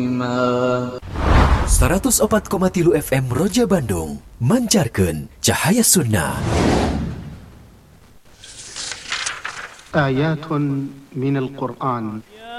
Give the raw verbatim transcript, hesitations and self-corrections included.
seratus opat koma tilu F M Roja Bandung mancarkeun cahaya sunnah. Ayatun minal Qur'an